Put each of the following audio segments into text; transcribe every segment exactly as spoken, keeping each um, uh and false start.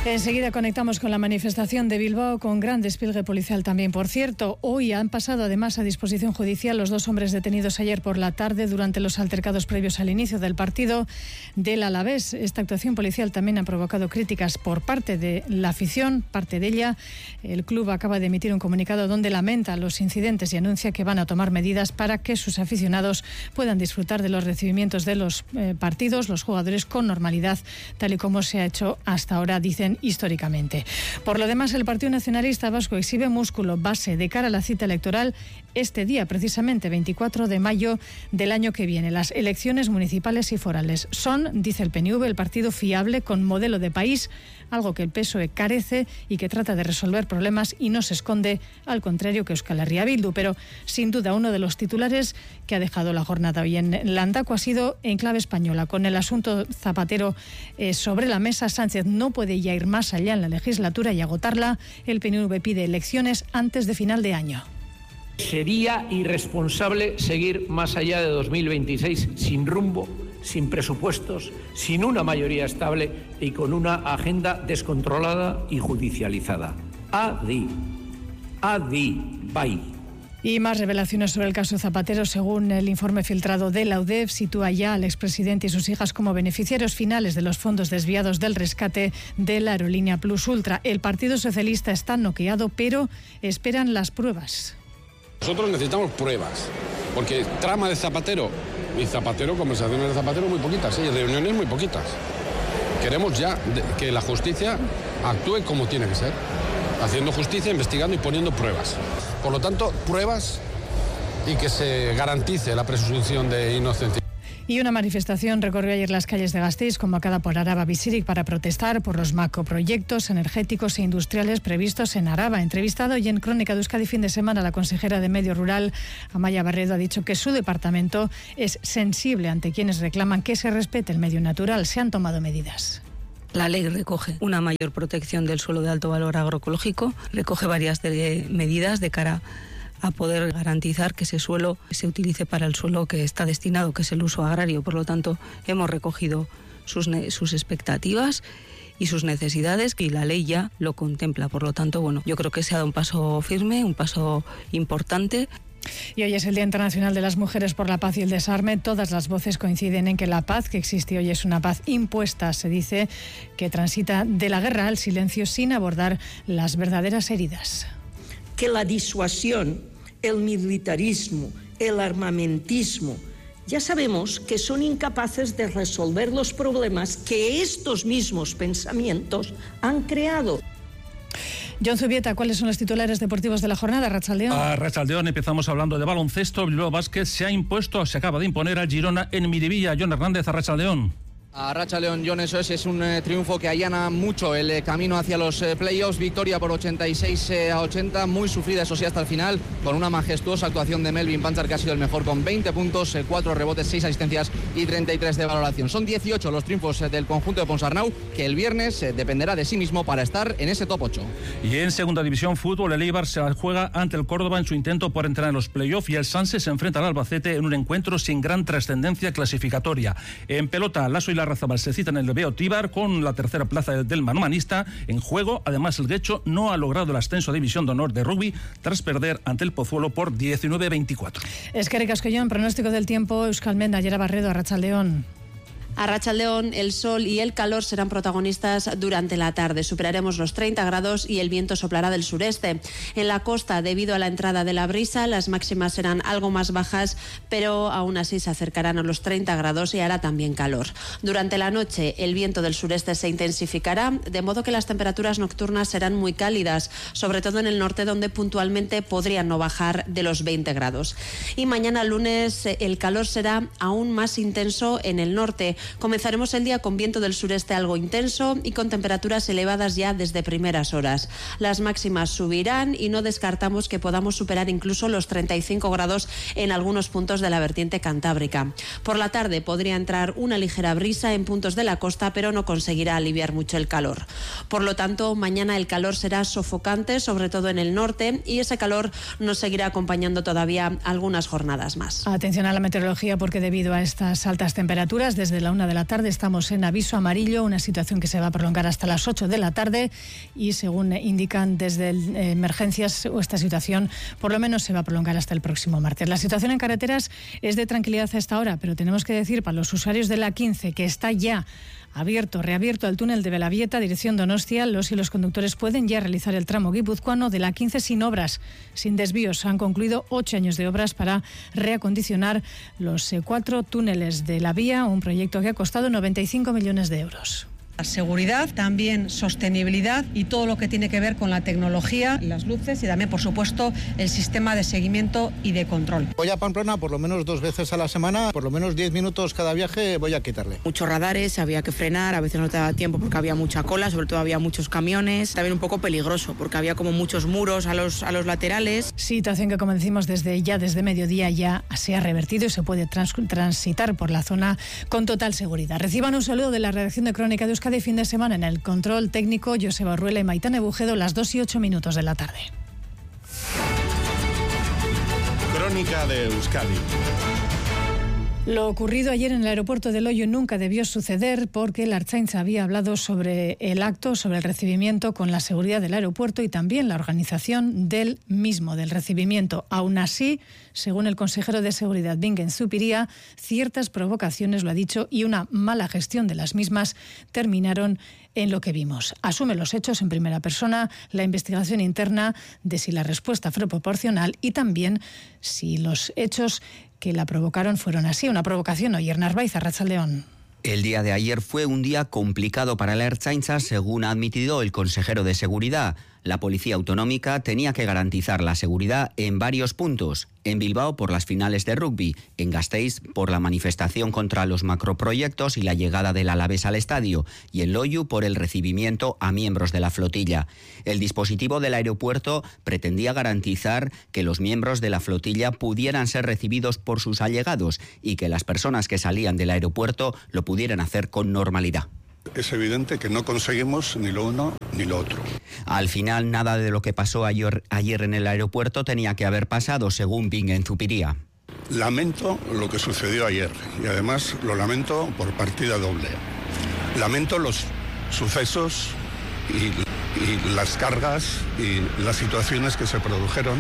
Enseguida conectamos con la manifestación de Bilbao, con gran despliegue policial también. Por cierto, hoy han pasado además a disposición judicial los dos hombres detenidos ayer por la tarde durante los altercados previos al inicio del partido del Alavés. Esta actuación policial también ha provocado críticas por parte de la afición, parte de ella. El club acaba de emitir un comunicado donde lamenta los incidentes y anuncia que van a tomar medidas para que sus aficionados puedan disfrutar de los recibimientos de los eh, partidos, los jugadores, con normalidad, tal y como se ha hecho hasta ahora, dicen históricamente. Por lo demás, el Partido Nacionalista Vasco exhibe músculo base de cara a la cita electoral este día, precisamente veinticuatro de mayo del año que viene. Las elecciones municipales y forales son, dice el P N V, el partido fiable con modelo de país, algo que el P S O E carece y que trata de resolver problemas y no se esconde, al contrario que Euskal Herria Bildu. Pero sin duda uno de los titulares que ha dejado la jornada hoy en Landako ha sido en clave española. Con el asunto Zapatero eh, sobre la mesa, Sánchez no puede ya ir más allá en la legislatura y agotarla. El P N V pide elecciones antes de final de año. Sería irresponsable seguir más allá de dos mil veintiséis sin rumbo, sin presupuestos, sin una mayoría estable y con una agenda descontrolada y judicializada. Adi, adi, bye. Y más revelaciones sobre el caso Zapatero. Según el informe filtrado de la U D E F, sitúa ya al expresidente y sus hijas como beneficiarios finales de los fondos desviados del rescate de la aerolínea Plus Ultra. El Partido Socialista está noqueado, pero esperan las pruebas. Nosotros necesitamos pruebas, porque trama de Zapatero y Zapatero, conversaciones de Zapatero muy poquitas, y reuniones muy poquitas. Queremos ya que la justicia actúe como tiene que ser, haciendo justicia, investigando y poniendo pruebas. Por lo tanto, pruebas y que se garantice la presunción de inocencia. Y una manifestación recorrió ayer las calles de Gasteiz, convocada por Araba Bizirik, para protestar por los macroproyectos energéticos e industriales previstos en Araba. Entrevistado hoy en Crónica de Euskadi fin de semana, la consejera de Medio Rural, Amaia Barredo, ha dicho que su departamento es sensible ante quienes reclaman que se respete el medio natural. Se han tomado medidas. La ley recoge una mayor protección del suelo de alto valor agroecológico, recoge varias de medidas de cara a poder garantizar que ese suelo se utilice para el suelo que está destinado, que es el uso agrario. Por lo tanto, hemos recogido sus, sus expectativas y sus necesidades, y la ley ya lo contempla. Por lo tanto, bueno, yo creo que se ha dado un paso firme, un paso importante. Y hoy es el Día Internacional de las Mujeres por la Paz y el Desarme. Todas las voces coinciden en que la paz que existe hoy es una paz impuesta. Se dice que transita de la guerra al silencio sin abordar las verdaderas heridas. Que la disuasión, el militarismo, el armamentismo, ya sabemos que son incapaces de resolver los problemas que estos mismos pensamientos han creado. John Zubieta, ¿cuáles son los titulares deportivos de la jornada? Arratsaldeón. A Arratsaldeón empezamos hablando de baloncesto. Bilbao Basket se ha impuesto, se acaba de imponer al Girona en Miribilla. John Hernández, Arratsaldeón. Arratsaldeón, John, eso es, es un eh, triunfo que allana mucho el eh, camino hacia los eh, playoffs. Victoria por ochenta y seis a ochenta, muy sufrida, eso sí, hasta el final, con una majestuosa actuación de Melvin Panchar, que ha sido el mejor con veinte puntos, eh, cuatro rebotes, seis asistencias y treinta y tres de valoración. Son dieciocho los triunfos eh, del conjunto de Ponsarnau, que el viernes eh, dependerá de sí mismo para estar en ese top ocho. Y en segunda división fútbol, el Eibar se juega ante el Córdoba en su intento por entrar en los playoffs, y el Sanse se enfrenta al Albacete en un encuentro sin gran trascendencia clasificatoria. En pelota, Lasso y Larrazábal se citan en el Beo Tíbar con la tercera plaza del manomanista en juego. Además, el Guecho no ha logrado el ascenso a División de Honor de rugby tras perder ante el Pozuelo por diecinueve a veinticuatro. Eskerrik asko, Jon. Pronóstico del tiempo, Euskalmenda, Yera Barredo, Arratsaldeón. Arratsaldeón, el sol y el calor serán protagonistas durante la tarde. Superaremos los treinta grados y el viento soplará del sureste. En la costa, debido a la entrada de la brisa, las máximas serán algo más bajas, pero aún así se acercarán a los treinta grados y hará también calor. Durante la noche, el viento del sureste se intensificará, de modo que las temperaturas nocturnas serán muy cálidas, sobre todo en el norte, donde puntualmente podrían no bajar de los veinte grados. Y mañana lunes, el calor será aún más intenso en el norte. Comenzaremos el día con viento del sureste algo intenso y con temperaturas elevadas ya desde primeras horas. Las máximas subirán y no descartamos que podamos superar incluso los treinta y cinco grados en algunos puntos de la vertiente cantábrica. Por la tarde podría entrar una ligera brisa en puntos de la costa, pero no conseguirá aliviar mucho el calor. Por lo tanto, mañana el calor será sofocante, sobre todo en el norte, y ese calor nos seguirá acompañando todavía algunas jornadas más. Atención a la meteorología, porque debido a estas altas temperaturas, desde la una de la tarde estamos en aviso amarillo, una situación que se va a prolongar hasta las ocho de la tarde y según indican desde el, eh, emergencias, esta situación por lo menos se va a prolongar hasta el próximo martes. La situación en carreteras es de tranquilidad a esta hora, pero tenemos que decir para los usuarios de la quince que está ya abierto, reabierto el túnel de Belavieta, dirección Donostia. Los y los conductores pueden ya realizar el tramo guipuzcoano de la quince sin obras, sin desvíos. Han concluido ocho años de obras para reacondicionar los eh, cuatro túneles de la vía, un proyecto que ha costado noventa y cinco millones de euros. La seguridad, también sostenibilidad y todo lo que tiene que ver con la tecnología, las luces y también, por supuesto, el sistema de seguimiento y de control. Voy a Pamplona por lo menos dos veces a la semana, por lo menos diez minutos cada viaje voy a quitarle. Muchos radares, había que frenar, a veces no te daba tiempo porque había mucha cola, sobre todo había muchos camiones, también un poco peligroso porque había como muchos muros a los, a los laterales. Situación que, como decimos, desde ya desde mediodía ya se ha revertido y se puede trans, transitar por la zona con total seguridad. Reciban un saludo de la redacción de Crónica de Euskadi. De fin de semana en el control técnico, Joseba Ruela y Maitane Bujedo, las dos y ocho minutos de la tarde. Crónica de Euskadi. Lo ocurrido ayer en el aeropuerto de Loiu nunca debió suceder porque la Ertzaintza había hablado sobre el acto, sobre el recibimiento con la seguridad del aeropuerto y también la organización del mismo, del recibimiento. Aún así, según el consejero de Seguridad, Bingen Zupiria, ciertas provocaciones, lo ha dicho, y una mala gestión de las mismas terminaron en lo que vimos. Asume los hechos en primera persona, la investigación interna de si la respuesta fue proporcional y también si los hechos que la provocaron fueron así. Una provocación. Oyer Narváez, Arratsaldeon. El día de ayer fue un día complicado para la Ertzaintza, según ha admitido el consejero de Seguridad. La Policía Autonómica tenía que garantizar la seguridad en varios puntos. En Bilbao por las finales de rugby, en Gasteiz por la manifestación contra los macroproyectos y la llegada del Alavés al estadio, y en Loiu por el recibimiento a miembros de la flotilla. El dispositivo del aeropuerto pretendía garantizar que los miembros de la flotilla pudieran ser recibidos por sus allegados y que las personas que salían del aeropuerto lo pudieran hacer con normalidad. Es evidente que no conseguimos ni lo uno ni lo otro. Al final, nada de lo que pasó ayer, ayer en el aeropuerto tenía que haber pasado, según Bingen Zupiria. Lamento lo que sucedió ayer y además lo lamento por partida doble. Lamento los sucesos y, y las cargas y las situaciones que se produjeron.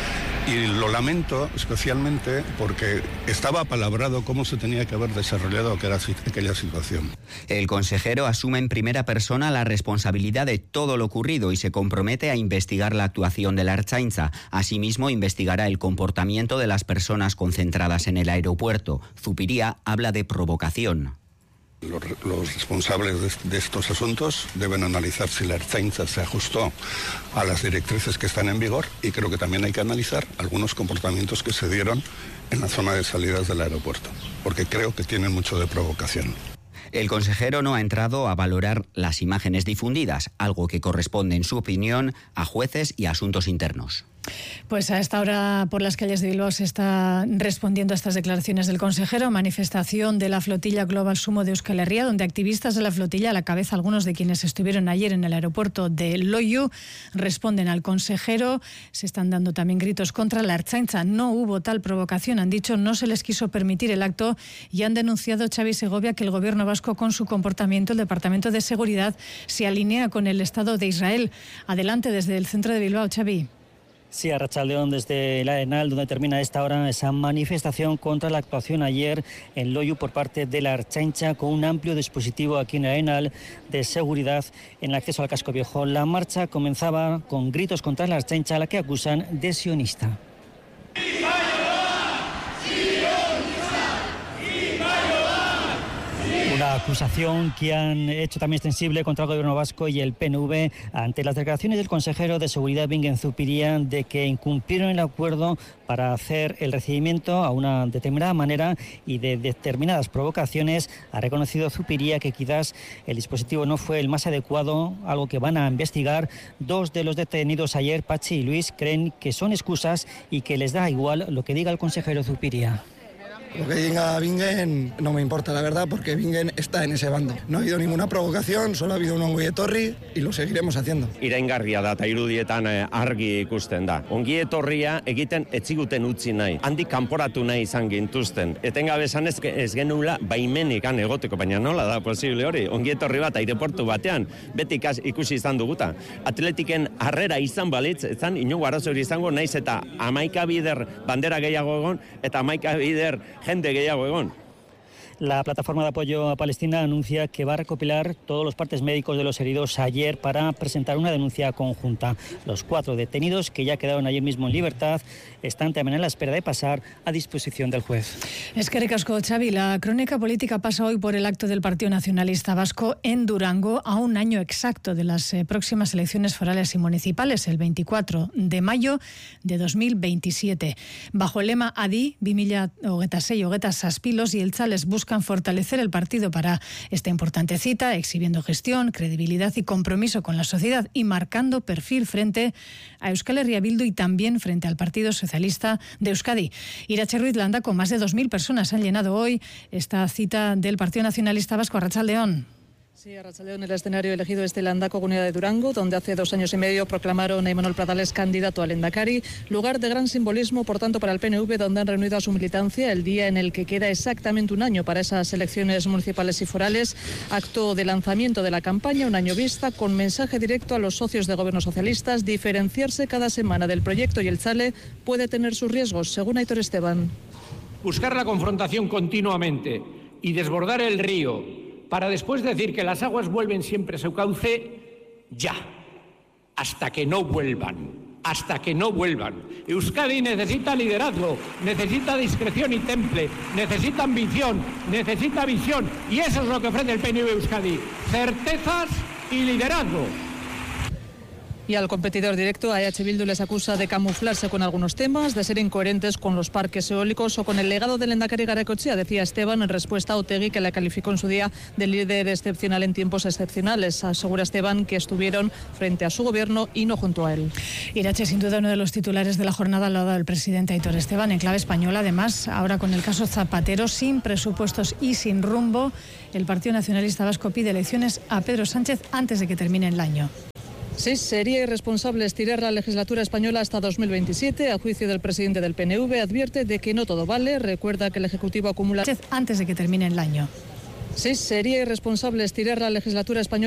Y lo lamento especialmente porque estaba apalabrado cómo se tenía que haber desarrollado aquella, aquella situación. El consejero asume en primera persona la responsabilidad de todo lo ocurrido y se compromete a investigar la actuación de la Ertzaintza. Asimismo, investigará el comportamiento de las personas concentradas en el aeropuerto. Zupiria habla de provocación. Los, los responsables de, de estos asuntos deben analizar si la Ertzaintza se ajustó a las directrices que están en vigor y creo que también hay que analizar algunos comportamientos que se dieron en la zona de salidas del aeropuerto, porque creo que tienen mucho de provocación. El consejero no ha entrado a valorar las imágenes difundidas, algo que corresponde, en su opinión, a jueces y asuntos internos. Pues a esta hora por las calles de Bilbao se está respondiendo a estas declaraciones del consejero. Manifestación de la flotilla Global Sumo de Euskal Herria, donde activistas de la flotilla, a la cabeza algunos de quienes estuvieron ayer en el aeropuerto de Loiu, responden al consejero. Se están dando también gritos contra la Ertzaintza. No hubo tal provocación, han dicho, no se les quiso permitir el acto y han denunciado Xavi Segovia que el gobierno vasco, con su comportamiento, el Departamento de Seguridad, se alinea con el Estado de Israel. Adelante desde el centro de Bilbao, Xavi. Sí, Arratsaldeon, desde la Arenal, donde termina esta hora esa manifestación contra la actuación ayer en Loiu por parte de la Ertzaintza, con un amplio dispositivo aquí en la Arenal de seguridad en el acceso al casco viejo. La marcha comenzaba con gritos contra la Ertzaintza, a la que acusan de sionista. Una acusación que han hecho también extensible contra el gobierno vasco y el P N V ante las declaraciones del consejero de Seguridad, Bingen Zupiria, de que incumplieron el acuerdo para hacer el recibimiento a una determinada manera y de determinadas provocaciones. Ha reconocido Zupiria que quizás el dispositivo no fue el más adecuado, algo que van a investigar. Dos de los detenidos ayer, Pachi y Luis, creen que son excusas y que les da igual lo que diga el consejero Zupiria. Lo que diga Bingen no me importa, la verdad, porque Bingen está en ese bando. No ha habido ninguna provocación, solo ha habido un ongi etorri y lo seguiremos haciendo. Iraingarria da, eta irudietan argi ikusten da. Ongi etorria egiten etziguten utzi nahi. Handik kanporatu nahi izan gintuzten. Etengabe esan ez, ez genula baimenik han egoteko, baina nola da posible hori? Ongi etorri bat aireportu batean, beti ikusi izan duguta. Atletiken harrera izan balitz, ezan inongo arazo hori izango, naiz eta hamaika bider bandera gehiago egon, eta hamaika bider gente gehiago egon. La plataforma de apoyo a Palestina anuncia que va a recopilar todos los partes médicos de los heridos ayer para presentar una denuncia conjunta. Los cuatro detenidos que ya quedaron ayer mismo en libertad están también a la espera de pasar a disposición del juez. Eskerrik asko, Xavi. La crónica política pasa hoy por el acto del Partido Nacionalista Vasco en Durango a un año exacto de las eh, próximas elecciones forales y municipales, el veinticuatro de mayo de dos mil veintisiete. Bajo el lema Adi, bi mila hogeita sei hogeita zazpi, los jeltzales buscan fortalecer el partido para esta importante cita, exhibiendo gestión, credibilidad y compromiso con la sociedad y marcando perfil frente a Euskal Herria Bildu y también frente al Partido Socialista de Euskadi. Irache Ruiz Landa, con más de dos mil personas han llenado hoy esta cita del Partido Nacionalista Vasco. Arratsaldeon. Sí, Arratsaldeon, el escenario elegido es el Landako Comunidad de Durango, donde hace dos años y medio proclamaron a Imanol Pradales candidato al Lehendakari, lugar de gran simbolismo, por tanto, para el P N V, donde han reunido a su militancia el día en el que queda exactamente un año para esas elecciones municipales y forales, acto de lanzamiento de la campaña, un año vista, con mensaje directo a los socios de gobierno socialistas: diferenciarse cada semana del proyecto y el Chale puede tener sus riesgos, según Aitor Esteban. Buscar la confrontación continuamente y desbordar el río para después decir que las aguas vuelven siempre a su cauce, ya, hasta que no vuelvan, hasta que no vuelvan. Euskadi necesita liderazgo, necesita discreción y temple, necesita ambición, necesita visión, y eso es lo que ofrece el P N V Euskadi, certezas y liderazgo. Y al competidor directo, a E H Bildu, les acusa de camuflarse con algunos temas, de ser incoherentes con los parques eólicos o con el legado del Lehendakari Garaikoetxea, decía Esteban en respuesta a Otegi, que la calificó en su día de líder excepcional en tiempos excepcionales. Asegura Esteban que estuvieron frente a su gobierno y no junto a él. Irache, sin duda uno de los titulares de la jornada lo ha dado el presidente Aitor Esteban en clave española. Además, ahora con el caso Zapatero, sin presupuestos y sin rumbo, el Partido Nacionalista Vasco pide elecciones a Pedro Sánchez antes de que termine el año. Sí, sería irresponsable estirar la legislatura española hasta dos mil veintisiete. A juicio del presidente del P N V, advierte de que no todo vale. Recuerda que el Ejecutivo acumula antes de que termine el año. Sí, sería irresponsable estirar la legislatura española